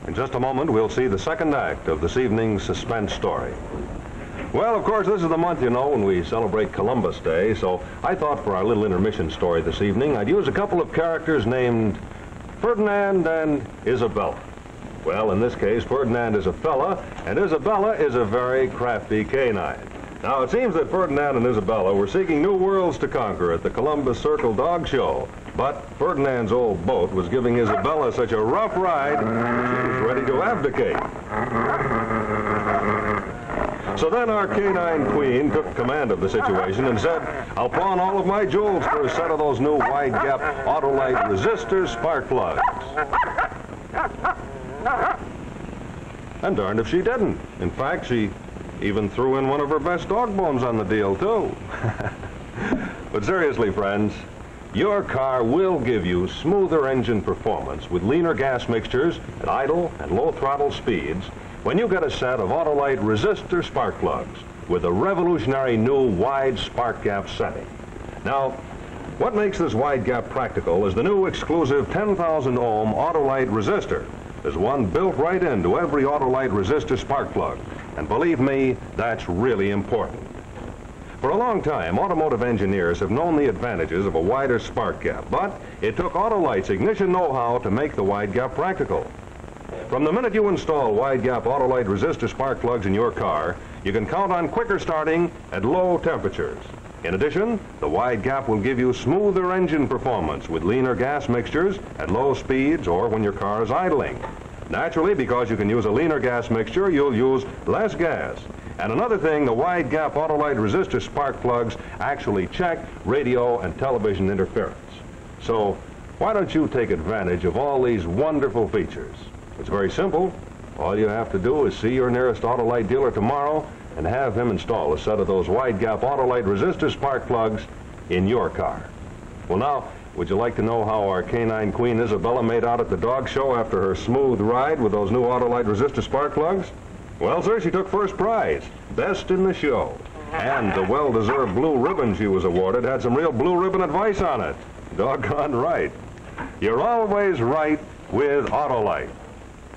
In just a moment, we'll see the second act of this evening's suspense story. Well, of course, this is the month, you know, when we celebrate Columbus Day, so I thought for our little intermission story this evening, I'd use a couple of characters named Ferdinand and Isabella. Well, in this case, Ferdinand is a fella, and Isabella is a very crafty canine. Now, it seems that Ferdinand and Isabella were seeking new worlds to conquer at the Columbus Circle Dog Show. But Ferdinand's old boat was giving Isabella such a rough ride, she was ready to abdicate. So then our canine queen took command of the situation and said, I'll pawn all of my jewels for a set of those new wide-gap Autolite resistor spark plugs. And darned if she didn't. In fact, she even threw in one of her best dog bones on the deal, too. But seriously, friends, your car will give you smoother engine performance with leaner gas mixtures at idle and low throttle speeds when you get a set of Autolite resistor spark plugs with a revolutionary new wide spark gap setting. Now, what makes this wide gap practical is the new exclusive 10,000 ohm Autolite resistor. There's one built right into every Autolite resistor spark plug, and believe me, that's really important. For a long time, automotive engineers have known the advantages of a wider spark gap, but it took Autolite's ignition know-how to make the wide gap practical. From the minute you install wide gap Autolite resistor spark plugs in your car, you can count on quicker starting at low temperatures. In addition, the wide gap will give you smoother engine performance with leaner gas mixtures at low speeds or when your car is idling. Naturally, because you can use a leaner gas mixture, you'll use less gas. And another thing, the wide gap Autolite resistor spark plugs actually check radio and television interference. So why don't you take advantage of all these wonderful features? It's very simple. All you have to do is see your nearest Autolite dealer tomorrow and have him install a set of those wide gap Autolite resistor spark plugs in your car. Well, now, would you like to know how our canine queen Isabella made out at the dog show after her smooth ride with those new Autolite resistor spark plugs? Well, sir, she took first prize, best in the show. And the well-deserved blue ribbon she was awarded had some real blue ribbon advice on it. Doggone right. You're always right with Autolite.